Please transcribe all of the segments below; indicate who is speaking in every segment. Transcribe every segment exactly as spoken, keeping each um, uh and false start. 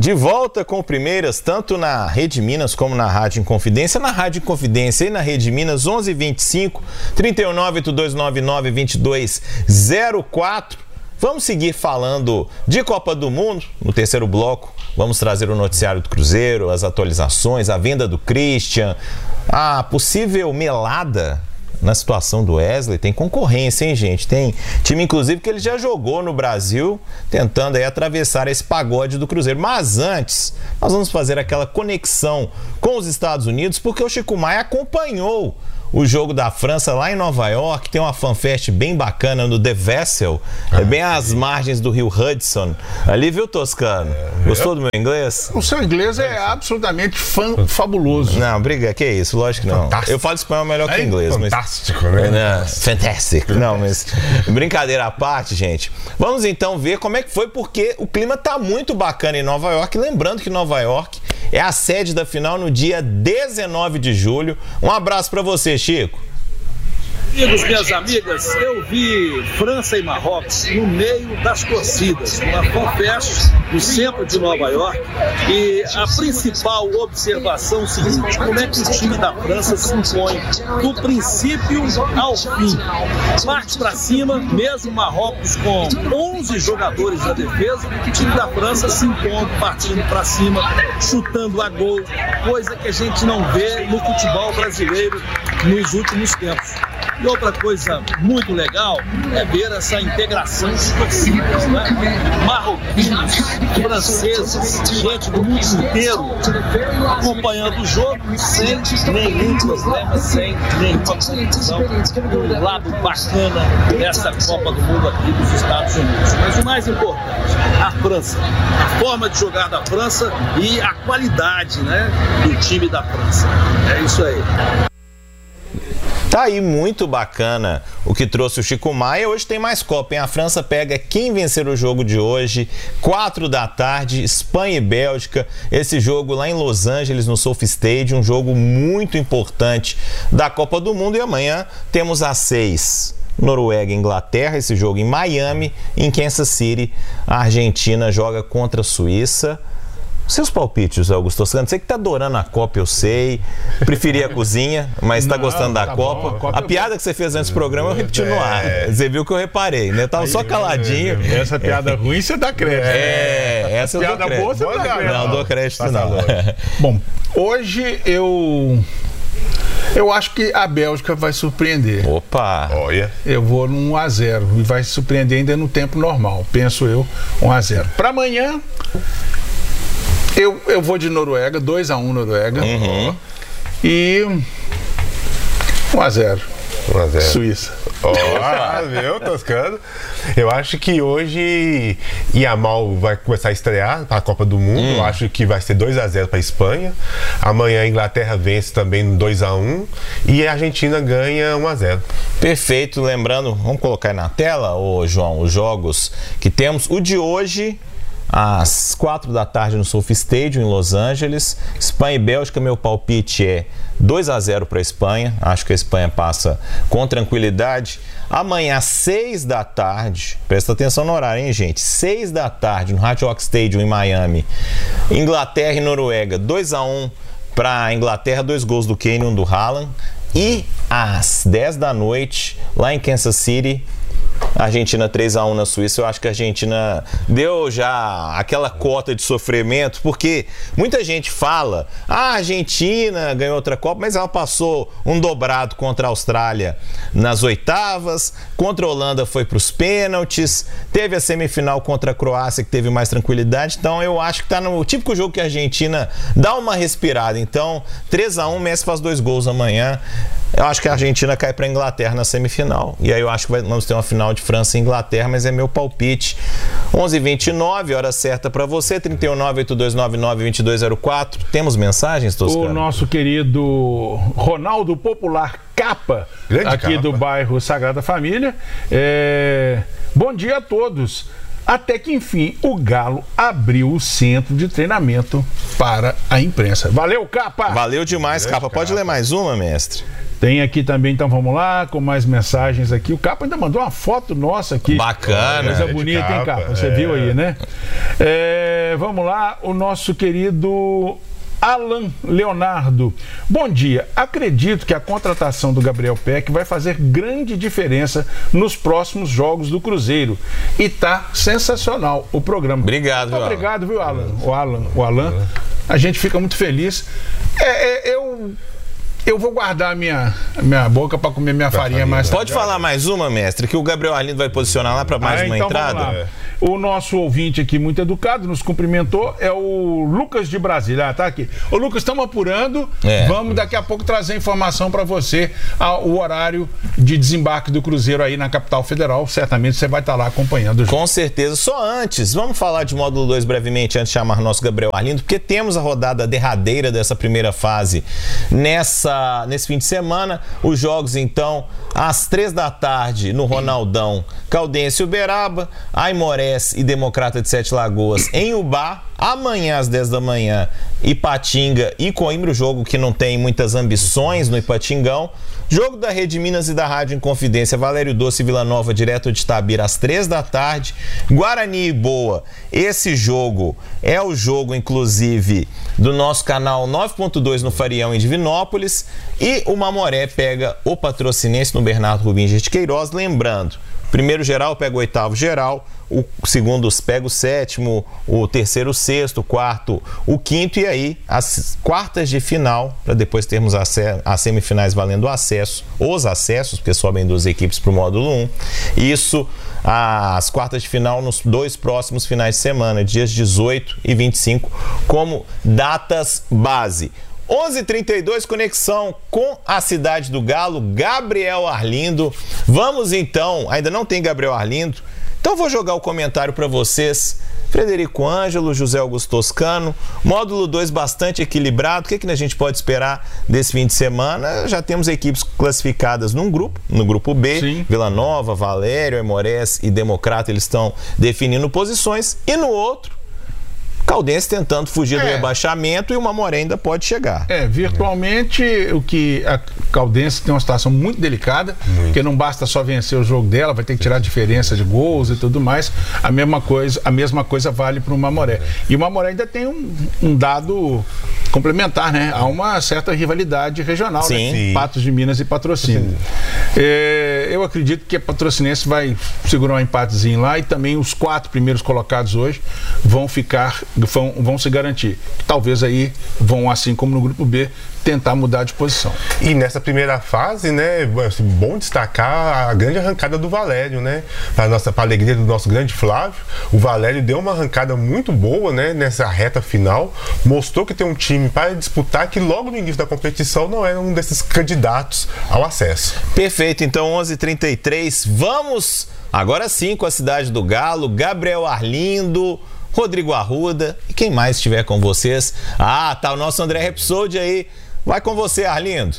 Speaker 1: De volta com Primeiras, tanto na Rede Minas como na Rádio Inconfidência. Na Rádio Inconfidência e na Rede Minas, onze e vinte e cinco, trinta e nove, oito dois nove nove, vinte e dois zero quatro. Vamos seguir falando de Copa do Mundo. No terceiro bloco, vamos trazer o noticiário do Cruzeiro, as atualizações, a venda do Christian, a possível melada na situação do Wesley. Tem concorrência, hein, gente? Tem time, inclusive, que ele já jogou no Brasil, tentando aí atravessar esse pagode do Cruzeiro. Mas antes, nós vamos fazer aquela conexão com os Estados Unidos, porque o Chico Maia acompanhou o jogo da França lá em Nova York. Tem uma fanfest bem bacana no The Vessel, ah, é bem às margens do rio Hudson. Ali, viu, Toscano? É, Gostou do meu inglês?
Speaker 2: O seu inglês é absolutamente fan, fabuloso.
Speaker 1: Não, briga, que isso, lógico que não. Fantástico. Eu falo espanhol melhor que
Speaker 2: é
Speaker 1: inglês.
Speaker 2: Fantástico,
Speaker 1: mas...
Speaker 2: né?
Speaker 1: Não, fantástico. Não, mas brincadeira à parte, gente. Vamos então ver como é que foi, porque o clima tá muito bacana em Nova York. Lembrando que Nova York é a sede da final no dia dezenove de julho. Um abraço pra você, Chico.
Speaker 3: Amigos, minhas amigas, eu vi França e Marrocos no meio das torcidas, numa fanfest no centro de Nova York, e a principal observação é o seguinte: como é que o time da França se impõe do princípio ao fim. Parte para cima, mesmo Marrocos com onze jogadores na defesa, o time da França se impondo, partindo para cima, chutando a gol, coisa que a gente não vê no futebol brasileiro nos últimos tempos. E outra coisa muito legal é ver essa integração de torcidas, né? Marroquinos, franceses, gente do mundo inteiro acompanhando o jogo sem nenhum problema, sem nenhuma confusão. Um lado bacana dessa Copa do Mundo aqui dos Estados Unidos. Mas o mais importante, a França, a forma de jogar da França e a qualidade, né, do time da França. É isso aí.
Speaker 1: Tá aí muito bacana o que trouxe o Chico Maia. Hoje tem mais Copa, hein? A França pega quem vencer o jogo de hoje, quatro da tarde, Espanha e Bélgica. Esse jogo lá em Los Angeles, no Sophie Stadium, um jogo muito importante da Copa do Mundo. E amanhã temos às seis, Noruega e Inglaterra, esse jogo em Miami. Em Kansas City, a Argentina joga contra a Suíça. Seus palpites, Augusto Toscano, você que tá adorando a Copa, eu sei, preferia a cozinha, mas tá Não, gostando da tá Copa. Bom, a, Copa a piada que você fez antes do programa eu repeti no ar, é. Você viu que eu reparei, né? Tava Aí, só caladinho.
Speaker 2: É, essa piada é. ruim você dá crédito.
Speaker 1: É, essa eu dou
Speaker 2: piada boa você dá crédito.
Speaker 1: Não, dou crédito não.
Speaker 2: Bom, hoje eu... Eu acho que a Bélgica vai surpreender.
Speaker 1: Opa!
Speaker 2: Olha. Eu vou num um a zero e vai surpreender ainda no tempo normal, penso eu, um a zero. Para amanhã... Eu, eu vou de Noruega, dois a um Noruega.
Speaker 1: Uhum.
Speaker 2: E um a zero.
Speaker 4: um a zero.
Speaker 2: Suíça.
Speaker 4: Oh, viu, Toscano? Eu acho que hoje Yamal vai começar a estrear para a Copa do Mundo. Hum. Eu acho que vai ser dois a zero para a Espanha. Amanhã a Inglaterra vence também dois a um e a Argentina ganha um a zero.
Speaker 1: Perfeito. Lembrando, vamos colocar aí na tela, ô João, os jogos que temos. O de hoje, às quatro da tarde no Sophie Stadium, em Los Angeles. Espanha e Bélgica, meu palpite é dois a zero para a Espanha. Acho que a Espanha passa com tranquilidade. Amanhã, às seis da tarde, presta atenção no horário, hein, gente? seis da tarde, no Hard Rock Stadium, em Miami. Inglaterra e Noruega, dois a um para a Inglaterra, dois gols do Kane e um do Haaland. E às dez da noite, lá em Kansas City, Argentina três a um na Suíça. Eu acho que a Argentina deu já aquela cota de sofrimento, porque muita gente fala, ah, a Argentina ganhou outra Copa, mas ela passou um dobrado contra a Austrália nas oitavas, contra a Holanda foi para os pênaltis, teve a semifinal contra a Croácia, que teve mais tranquilidade. Então eu acho que está no típico jogo que a Argentina dá uma respirada. Então três a um, Messi faz dois gols amanhã. Eu acho que a Argentina cai para a Inglaterra na semifinal. E aí eu acho que vai, vamos ter uma final de França e Inglaterra, mas é meu palpite. onze e vinte e nove, hora certa para você, trinta e nove, oito dois nove nove, vinte e dois zero quatro. Temos mensagens, Toscano?
Speaker 2: O nosso querido Ronaldo Popular Capa, Grande aqui Capa. do bairro Sagrada Família. É... Bom dia a todos. Até que, enfim, o Galo abriu o centro de treinamento para a imprensa. Valeu, Capa!
Speaker 1: Valeu demais, Capa.
Speaker 4: Capa.
Speaker 1: Pode ler mais uma, mestre?
Speaker 2: Tem aqui também, então vamos lá, com mais mensagens aqui. O Capa ainda mandou uma foto nossa aqui.
Speaker 1: Bacana.
Speaker 2: Coisa
Speaker 4: É,
Speaker 2: bonita,
Speaker 4: Capa,
Speaker 2: hein, Capa? Você
Speaker 4: é.
Speaker 2: viu aí, né? É, vamos lá, o nosso querido Alan Leonardo. Bom dia. Acredito que a contratação do Gabriel Peck vai fazer grande diferença nos próximos jogos do Cruzeiro. E tá sensacional o programa.
Speaker 1: Obrigado, viu,
Speaker 2: Obrigado, viu, Alan? O Alan, o Alan. A gente fica muito feliz. É, é, eu... Eu vou guardar a minha, a minha boca para comer minha farinha, farinha mais tarde.
Speaker 1: Pode falar mais uma, mestre, que o Gabriel Arlindo vai posicionar lá para mais
Speaker 2: ah,
Speaker 1: uma
Speaker 2: então
Speaker 1: entrada?
Speaker 2: Vamos lá. O nosso ouvinte aqui, muito educado, nos cumprimentou, é o Lucas de Brasília. Ah, tá aqui. Ô, Lucas, estamos apurando.
Speaker 1: É.
Speaker 2: Vamos daqui a pouco trazer informação para você, a, o horário de desembarque do Cruzeiro aí na capital federal. Certamente você vai estar lá acompanhando.
Speaker 1: Com certeza. Só antes, vamos falar de módulo dois brevemente, antes de chamar nosso Gabriel Arlindo, porque temos a rodada derradeira dessa primeira fase nessa, nesse fim de semana. Os jogos, então, às três da tarde no Ronaldão, Caldense e Uberaba, Aimoré e Democrata de Sete Lagoas em Ubá, amanhã às dez da manhã Ipatinga e Coimbra, o jogo que não tem muitas ambições no Ipatingão. Jogo da Rede Minas e da Rádio Inconfidência, Valério Doce e Vila Nova, direto de Itabira, às três da tarde. Guarani e Boa, esse jogo é o jogo, inclusive, do nosso canal nove ponto dois no Farião, em Divinópolis. E o Mamoré pega o Patrocinense no Bernardo Rubinho de Queiroz. Lembrando, primeiro geral pega o oitavo geral, o segundo pega o sétimo, o terceiro o sexto, o quarto o quinto, e aí as quartas de final, para depois termos as semifinais valendo o acesso, os acessos, porque sobem duas equipes para o módulo um. Isso, as quartas de final nos dois próximos finais de semana, dias dezoito e vinte e cinco, como datas base. onze e trinta e dois, conexão com a cidade do Galo, Gabriel Arlindo. Vamos então, ainda não tem Gabriel Arlindo, então vou jogar o comentário para vocês. Frederico Ângelo, José Augusto Toscano, módulo dois bastante equilibrado. O que, que a gente pode esperar desse fim de semana? Já temos equipes classificadas num grupo, no grupo B. Sim. Vila Nova, Valério, Aimorés e Democrata, eles estão definindo posições. E no outro, Caldense tentando fugir é. do rebaixamento, e o Mamoré ainda pode chegar.
Speaker 2: É, virtualmente o que a Caldense tem uma situação muito delicada, muito. Porque não basta só vencer o jogo dela, vai ter que tirar a diferença de gols e tudo mais. A mesma coisa, a mesma coisa vale para o Mamoré. E o Mamoré ainda tem um, um dado complementar, né? Há uma certa rivalidade regional,
Speaker 1: Sim.
Speaker 2: né? Patos de Minas e Patrocínio. É, eu acredito que a Patrocinense vai segurar um empatezinho lá, e também os quatro primeiros colocados hoje vão ficar Vão, vão se garantir. Talvez aí vão, assim como no grupo B, tentar mudar de posição.
Speaker 4: E nessa primeira fase, né, assim, bom destacar a grande arrancada do Valério, né? Para nossa pra alegria do nosso grande Flávio, o Valério deu uma arrancada muito boa, né, nessa reta final, mostrou que tem um time para disputar, que logo no início da competição não era um desses candidatos ao acesso.
Speaker 1: Perfeito, então onze e trinta e três, vamos agora sim com a cidade do Galo, Gabriel Arlindo, Rodrigo Arruda e quem mais estiver com vocês. Ah, tá o nosso André Repsoldi aí. Vai com você, Arlindo.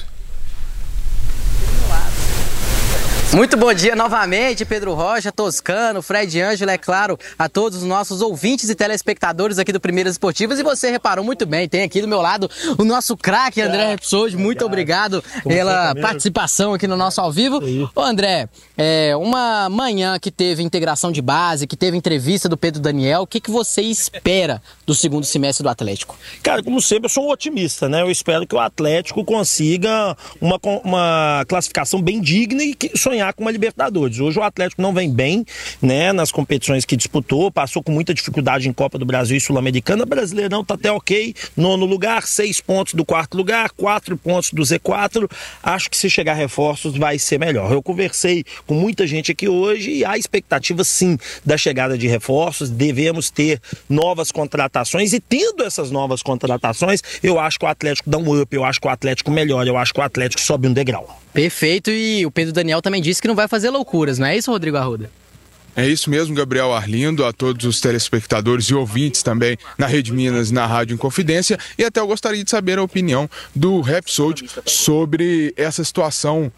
Speaker 5: Muito bom dia novamente, Pedro Rocha, Toscano, Fred Ângelo, é claro, a todos os nossos ouvintes e telespectadores aqui do Primeiras Esportivas. E você reparou muito bem, tem aqui do meu lado o nosso craque André Repsoldi. Muito obrigado pela participação aqui no nosso ao vivo. Ô André, é, uma manhã que teve integração de base, que teve entrevista do Pedro Daniel, o que, que você espera do segundo semestre do Atlético?
Speaker 6: Cara, como sempre, eu sou um otimista, né? Eu espero que o Atlético consiga uma, uma classificação bem digna e que sonhar com uma Libertadores. Hoje o Atlético não vem bem, né, nas competições que disputou, passou com muita dificuldade em Copa do Brasil e Sul-Americana. Brasileirão tá até ok, nono lugar, seis pontos do quarto lugar, quatro pontos do Z quatro. Acho que se chegar reforços vai ser melhor. Eu conversei com muita gente aqui hoje e há expectativa sim da chegada de reforços, devemos ter novas contratações, e tendo essas novas contratações, eu acho que o Atlético dá um up, eu acho que o Atlético melhora, eu acho que o Atlético sobe um degrau.
Speaker 5: Perfeito, e o Pedro Daniel também disse que não vai fazer loucuras, não é isso, Rodrigo Arruda?
Speaker 7: É isso mesmo, Gabriel Arlindo, a todos os telespectadores e ouvintes também na Rede Minas e na Rádio Inconfidência. E até eu gostaria de saber a opinião do Repsoldi sobre essa situação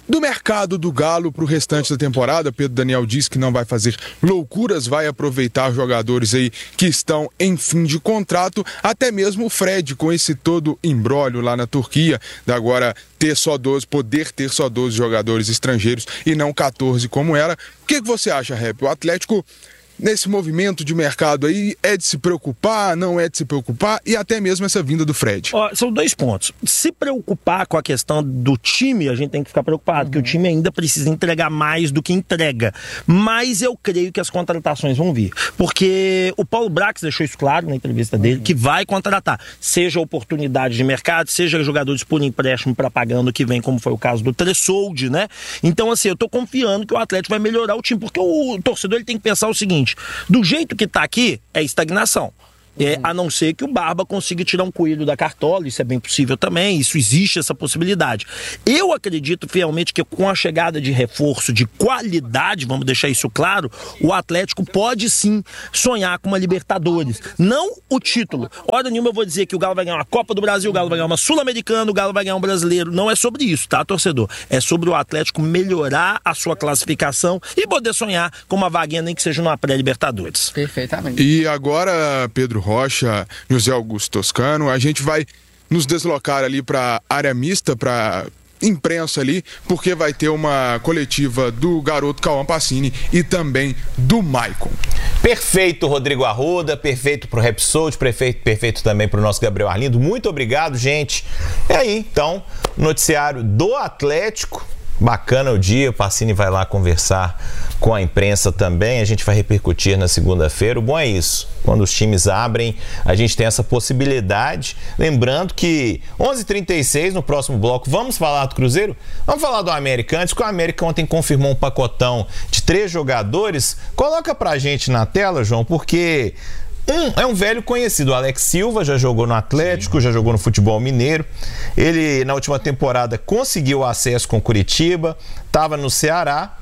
Speaker 7: Do mercado do Galo para o restante da temporada, Pedro Daniel diz que não vai fazer loucuras, vai aproveitar jogadores aí que estão em fim de contrato, até mesmo o Fred com esse todo imbróglio lá na Turquia, da agora ter só doze, poder ter só doze jogadores estrangeiros e não quatorze como era. O que, que você acha, Rep? O Atlético, nesse movimento de mercado aí, é de se preocupar, não é de se preocupar, e até mesmo essa vinda do Fred?
Speaker 6: Ó, são dois pontos. Se preocupar com a questão do time, a gente tem que ficar preocupado, porque uhum. o time ainda precisa entregar mais do que entrega. Mas eu creio que as contratações vão vir. Porque o Paulo Brax deixou isso claro na entrevista dele, uhum. que vai contratar. Seja oportunidade de mercado, seja jogadores por empréstimo para pagando que vem, como foi o caso do Tressoldi, né? Então, assim, eu tô confiando que o Atlético vai melhorar o time, porque o torcedor ele tem que pensar o seguinte: do jeito que tá aqui, é estagnação. É, a não ser que o Barba consiga tirar um coelho da cartola, isso é bem possível também, isso existe, essa possibilidade. Eu acredito fielmente que com a chegada de reforço de qualidade, vamos deixar isso claro, o Atlético pode sim sonhar com uma Libertadores, não o título. Hora nenhuma eu vou dizer que o Galo vai ganhar uma Copa do Brasil, o Galo vai ganhar uma Sul-Americana, o Galo vai ganhar um Brasileiro, não é sobre isso, tá, torcedor? É sobre o Atlético melhorar a sua classificação e poder sonhar com uma vaguinha, nem que seja numa pré-Libertadores.
Speaker 5: Perfeitamente.
Speaker 7: E agora, Pedro Rocha, José Augusto Toscano, a gente vai nos deslocar ali para área mista, para imprensa ali, porque vai ter uma coletiva do garoto Cauã Pacini e também do Maicon.
Speaker 1: Perfeito, Rodrigo Arruda, perfeito pro Repsold, perfeito, perfeito também pro nosso Gabriel Arlindo. Muito obrigado, gente. É aí, então, noticiário do Atlético. Bacana o dia, o Pacini vai lá conversar com a imprensa também, a gente vai repercutir na segunda-feira. O bom é isso, quando os times abrem, a gente tem essa possibilidade. Lembrando que onze e trinta e seis, no próximo bloco, vamos falar do Cruzeiro? Vamos falar do América antes, que o América ontem confirmou um pacotão de três jogadores. Coloca pra gente na tela, João, porque... Um, é um velho conhecido, o Alex Silva, já jogou no Atlético, já jogou no futebol mineiro. Ele, na última temporada, conseguiu acesso com Curitiba, estava no Ceará.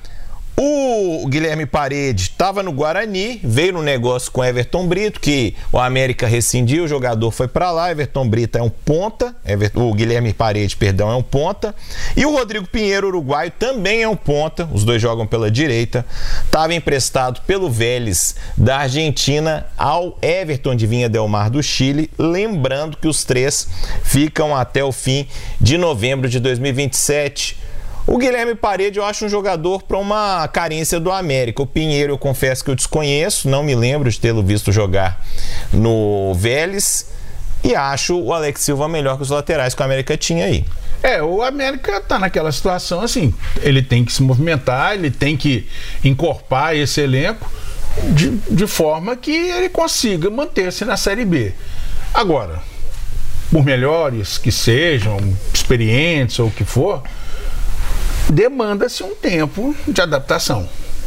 Speaker 1: O Guilherme Parede estava no Guarani, veio no negócio com Everton Brito, que o América rescindiu, o jogador foi para lá. Everton Brito é um ponta, Everton, o Guilherme Parede, perdão, é um ponta. E o Rodrigo Pinheiro, uruguaio, também é um ponta, os dois jogam pela direita. Estava emprestado pelo Vélez da Argentina ao Everton de Vinha del Mar do Chile. Lembrando que os três ficam até o fim de novembro de dois mil e vinte e sete. O Guilherme Parede eu acho um jogador para uma carência do América. O Pinheiro eu confesso que eu desconheço, não me lembro de tê-lo visto jogar no Vélez. E acho o Alex Silva melhor que os laterais que o América tinha aí.
Speaker 2: É, o América tá naquela situação assim, ele tem que se movimentar, ele tem que encorpar esse elenco de, de forma que ele consiga manter-se na Série B. Agora, por melhores que sejam, experientes ou o que for, demanda-se um tempo de adaptação.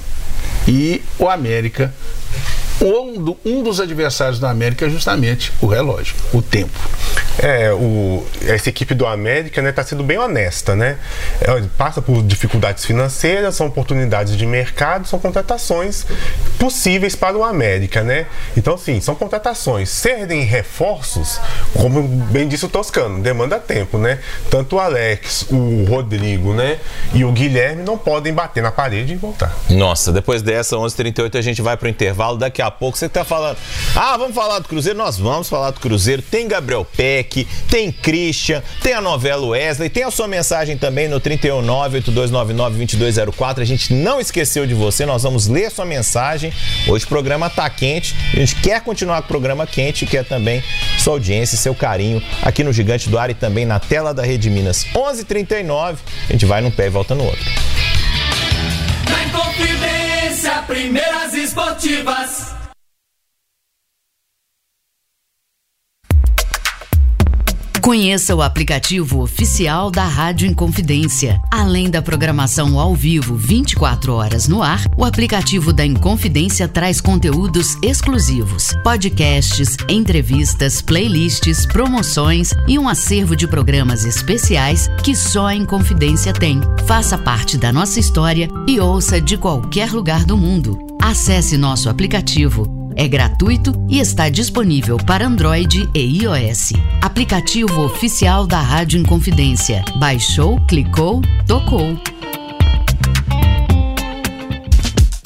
Speaker 2: E o América, um, do, um dos adversários do América é justamente o relógio, o tempo.
Speaker 4: É, o, essa equipe do América, né, tá sendo bem honesta, né? É, passa por dificuldades financeiras, são oportunidades de mercado, são contratações possíveis para o América, né? Então, sim, são contratações. Serem reforços, como bem disse o Toscano, demanda tempo, né? Tanto o Alex, o Rodrigo, né, e o Guilherme não podem bater na parede e voltar.
Speaker 1: Nossa, depois dessa, onze e trinta e oito, a gente vai pro intervalo. Daqui a pouco você tá falando, ah, vamos falar do Cruzeiro? Nós vamos falar do Cruzeiro. Tem Gabriel Peck, tem Christian, tem a novela Wesley, tem a sua mensagem também no trinta e um, nove oito dois nove nove, dois dois zero quatro. A gente não esqueceu de você, nós vamos ler sua mensagem. Hoje o programa tá quente, a gente quer continuar com o programa quente e quer também sua audiência e seu carinho aqui no Gigante do Ar e também na tela da Rede Minas. onze e trinta e nove, a gente vai num pé e volta no outro.
Speaker 8: Na Inconfidência, primeiras esportivas.
Speaker 9: Conheça o aplicativo oficial da Rádio Inconfidência. Além da programação ao vivo vinte e quatro horas no ar, o aplicativo da Inconfidência traz conteúdos exclusivos, podcasts, entrevistas, playlists, promoções e um acervo de programas especiais que só a Inconfidência tem. Faça parte da nossa história e ouça de qualquer lugar do mundo. Acesse nosso aplicativo. É gratuito e está disponível para Android e iOS. Aplicativo oficial da Rádio Inconfidência. Baixou, clicou, tocou.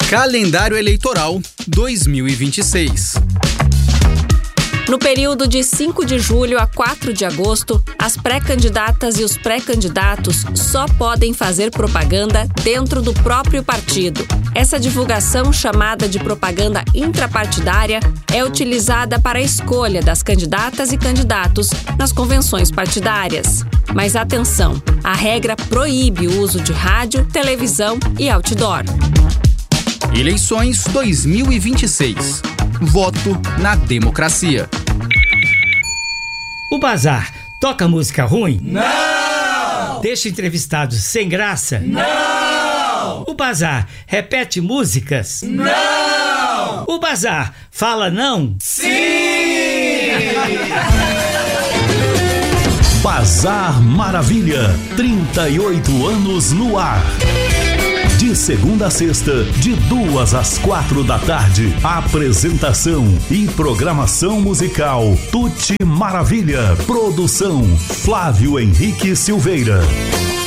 Speaker 10: Calendário Eleitoral dois mil e vinte e seis.
Speaker 11: No período de cinco de julho a quatro de agosto, as pré-candidatas e os pré-candidatos só podem fazer propaganda dentro do próprio partido. Essa divulgação, chamada de propaganda intrapartidária, é utilizada para a escolha das candidatas e candidatos nas convenções partidárias. Mas atenção, a regra proíbe o uso de rádio, televisão e outdoor.
Speaker 10: Eleições dois mil e vinte e seis. Voto na democracia.
Speaker 12: O Bazar toca música ruim?
Speaker 13: Não!
Speaker 12: Deixa entrevistados sem graça?
Speaker 13: Não!
Speaker 12: O Bazar repete músicas?
Speaker 13: Não!
Speaker 12: O Bazar fala não?
Speaker 13: Sim!
Speaker 14: Bazar Maravilha, trinta e oito anos no ar. De segunda a sexta, de duas às quatro da tarde. Apresentação e programação musical Tuti Maravilha. Produção Flávio Henrique Silveira.